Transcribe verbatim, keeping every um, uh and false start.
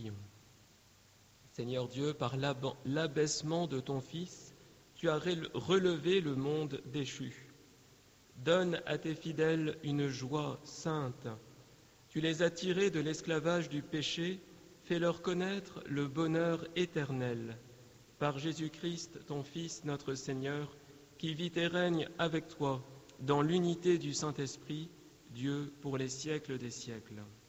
Prions. Seigneur Dieu, par l'ab- l'abaissement de ton Fils, tu as rel- relevé le monde déchu. Donne à tes fidèles une joie sainte. Tu les as tirés de l'esclavage du péché, fais-leur connaître le bonheur éternel. Par Jésus-Christ, ton Fils, notre Seigneur, qui vit et règne avec toi dans l'unité du Saint-Esprit, Dieu pour les siècles des siècles.